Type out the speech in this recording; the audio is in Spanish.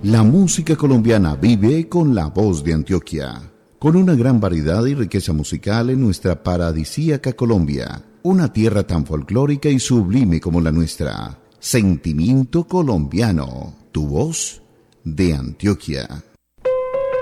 La música colombiana vive con la voz de Antioquia, con una gran variedad y riqueza musical en nuestra paradisíaca Colombia, una tierra tan folclórica y sublime como la nuestra. Sentimiento colombiano, tu voz de Antioquia.